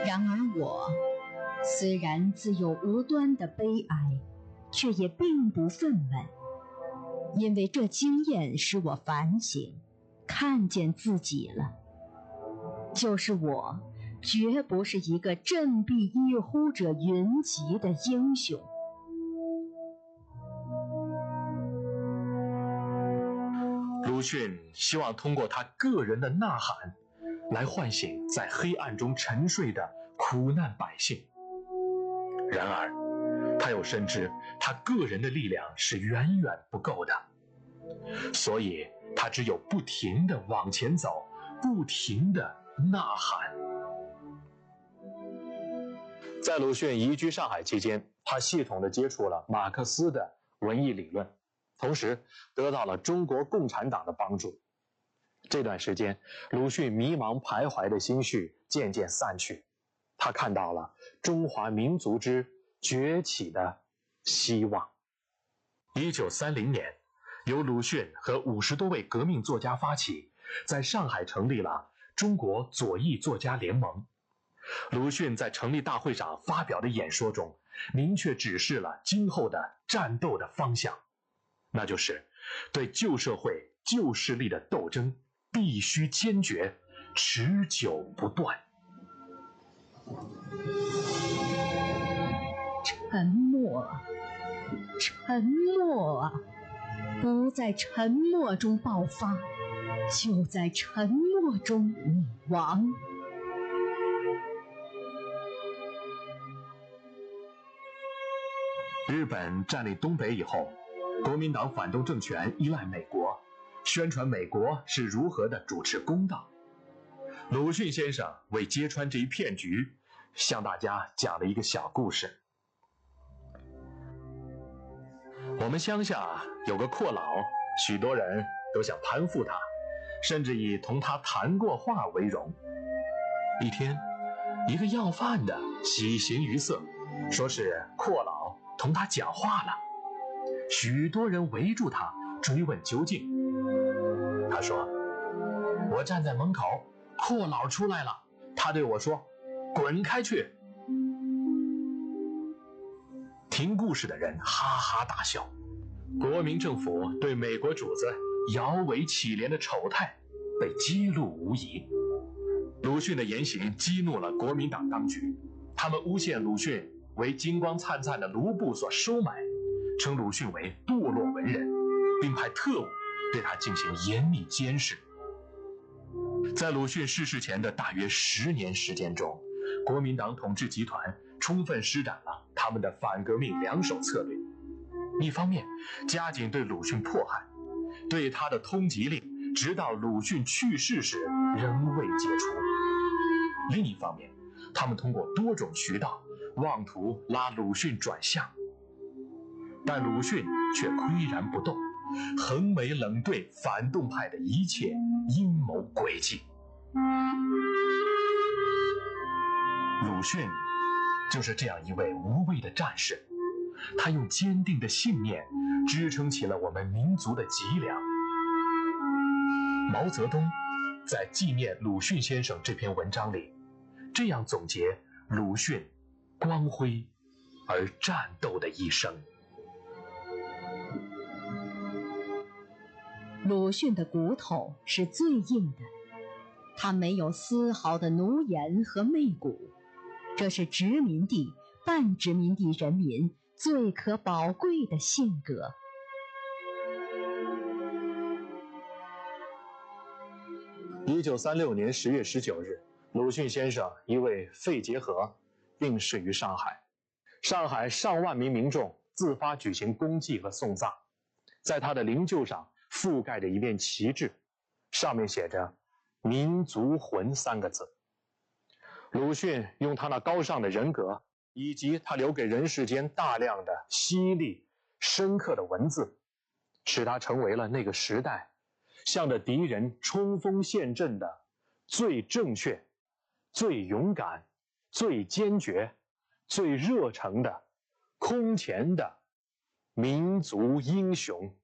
然而我虽然自有无端的悲哀，却也并不愤懑，因为这经验使我反省，看见自己了。就是我绝不是一个振臂一呼者云集的英雄。 鲁迅希望通过他个人的呐喊来唤醒在黑暗中沉睡的苦难百姓。然而他又深知他个人的力量是远远不够的，所以他只有不停地往前走，不停地呐喊。在鲁迅移居上海期间，他系统地接触了马克思的文艺理论，同时得到了中国共产党的帮助。这段时间，鲁迅迷茫徘徊的心绪渐渐散去，他看到了中华民族之崛起的希望。1930年，由鲁迅和50多位革命作家发起，在上海成立了中国左翼作家联盟。鲁迅在成立大会上发表的演说中，明确指示了今后的战斗的方向，那就是对旧社会、旧势力的斗争必须坚决、持久不断。 沉默，沉默啊！不在沉默中爆发，就在沉默中灭亡。 日本占领东北以后，国民党反动政权依赖美国，宣传美国是如何的主持公道。鲁迅先生为揭穿这一骗局，向大家讲了一个小故事。我们乡下有个阔佬，许多人都想攀附他，甚至以同他谈过话为荣。一天，一个要饭的喜形于色，说是阔佬同他讲话了。许多人围住他，追问究竟。他说：“我站在门口，阔佬出来了，他对我说，滚开去。”听故事的人哈哈大笑。国民政府对美国主子摇尾乞怜的丑态被揭露无遗。鲁迅的言行激怒了国民党当局，他们诬陷鲁迅为金光灿灿的卢布所收买，称鲁迅为堕落文人，并派特务对他进行严密监视。在鲁迅逝世前的大约10年时间中，国民党统治集团充分施展了他们的反革命两手策略。一方面加紧对鲁迅迫害，对他的通缉令直到鲁迅去世时仍未解除；另一方面，他们通过多种渠道妄图拉鲁迅转向，但鲁迅却岿然不动，横眉冷对反动派的一切阴谋诡计。鲁迅就是这样一位无畏的战士，他用坚定的信念支撑起了我们民族的脊梁。毛泽东在纪念鲁迅先生这篇文章里这样总结鲁迅光辉而战斗的一生。 鲁迅的骨头是最硬的，他没有丝毫的奴颜和媚骨，这是殖民地、半殖民地人民最可宝贵的性格。 1936年10月19日，鲁迅先生因为肺结核病逝于上海。上海上万名民众自发举行公祭和送葬，在他的灵柩上覆盖着一面旗帜，上面写着“民族魂”3个字。鲁迅用他那高尚的人格，以及他留给人世间大量的犀利、深刻的文字，使他成为了那个时代向着敌人冲锋陷阵的最正确、最勇敢、最坚决、最热诚的空前的民族英雄。